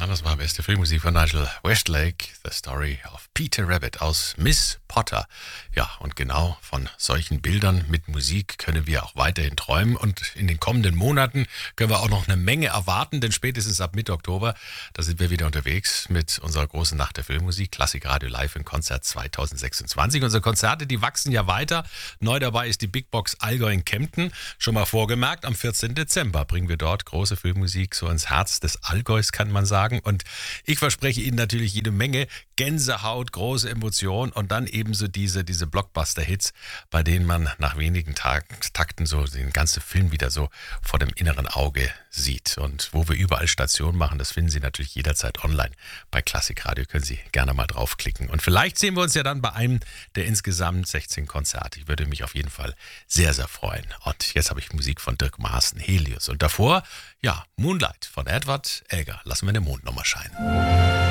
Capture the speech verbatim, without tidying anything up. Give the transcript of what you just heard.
Ja, das war beste Filmmusik von Nigel Westlake, The Story of Peter Rabbit aus Miss Potter. Ja, und genau von solchen Bildern mit Musik können wir auch weiterhin träumen. Und in den kommenden Monaten können wir auch noch eine Menge erwarten, denn spätestens ab Mitte Oktober, da sind wir wieder unterwegs mit unserer großen Nacht der Filmmusik, Klassik Radio Live in Konzert zwanzig sechsundzwanzig. Unsere Konzerte, die wachsen ja weiter. Neu dabei ist die Big Box Allgäu in Kempten. Schon mal vorgemerkt, am vierzehnten Dezember bringen wir dort große Filmmusik so ins Herz des Allgäus, kann man sagen. Und ich verspreche Ihnen natürlich jede Menge Gänsehaut, große Emotionen und dann ebenso diese, diese Blockbuster-Hits, bei denen man nach wenigen Tagen, Takten so den ganzen Film wieder so vor dem inneren Auge sieht. Und wo wir überall Stationen machen, das finden Sie natürlich jederzeit online. Bei Klassik Radio können Sie gerne mal draufklicken. Und vielleicht sehen wir uns ja dann bei einem der insgesamt sechzehn Konzerte. Ich würde mich auf jeden Fall sehr, sehr freuen. Und jetzt habe ich Musik von Dirk Maaßen, Helios. Und davor, ja, Moonlight von Edward Elgar. Lassen wir den Mond nochmal scheinen.